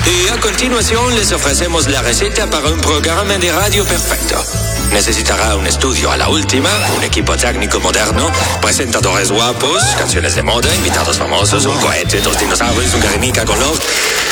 Y a continuación les ofrecemos la receta para un programa de radio perfecto. Necesitará un estudio a la última, un equipo técnico moderno, presentadores guapos, canciones de moda, invitados famosos, un cohete, 2 dinosaurios, un Guernica con love.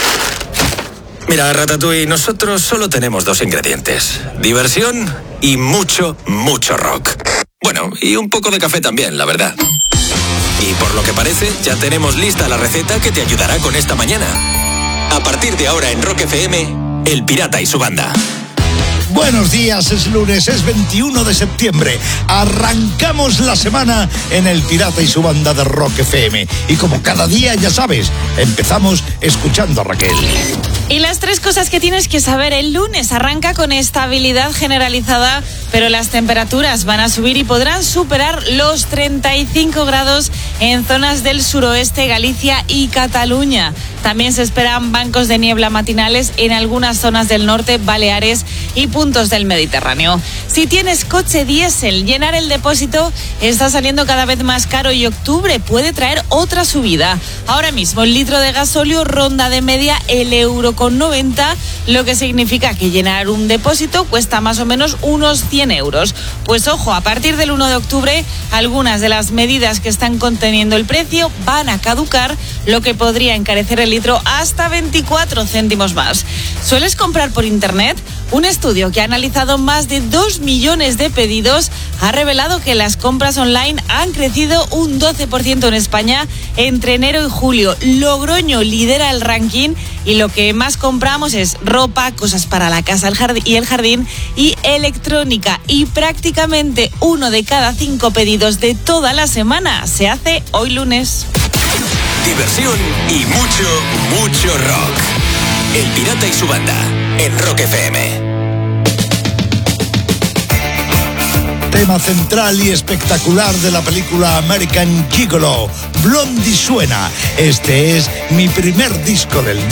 Mira, Ratatouille, nosotros solo tenemos 2 ingredientes: diversión y mucho, mucho rock. Bueno, y un poco de café también, la verdad. Y por lo que parece, ya tenemos lista la receta que te ayudará con esta mañana. A partir de ahora en Rock FM, El Pirata y su banda. Buenos días, es lunes, es 21 de septiembre. Arrancamos la semana en El Pirata y su banda de Rock FM. Y como cada día, ya sabes, empezamos escuchando a Raquel. Y las 3 cosas que tienes que saber: el lunes arranca con estabilidad generalizada, pero las temperaturas van a subir y podrán superar los 35 grados en zonas del suroeste, Galicia y Cataluña. También se esperan bancos de niebla matinales en algunas zonas del norte, Baleares y puntos del Mediterráneo. Si tienes coche diésel, llenar el depósito está saliendo cada vez más caro y octubre puede traer otra subida. Ahora mismo el litro de gasóleo ronda de media el €1,90, lo que significa que llenar un depósito cuesta más o menos unos 100 euros. Pues ojo, a partir del 1 de octubre, algunas de las medidas que están conteniendo el precio van a caducar, lo que podría encarecer el litro hasta 24 céntimos más. ¿Sueles comprar por internet? Un estudio que ha analizado más de 2 millones de pedidos ha revelado que las compras online han crecido un 12% en España entre enero y julio. Logroño lidera el ranking y lo que más compramos es ropa, cosas para la casa y el jardín y electrónica. Y prácticamente 1 de cada 5 pedidos de toda la semana se hace hoy lunes. Diversión y mucho, mucho rock. El Pirata y su banda en Rock FM. Tema central y espectacular de la película American Gigolo. Blondie suena. Este es mi primer disco del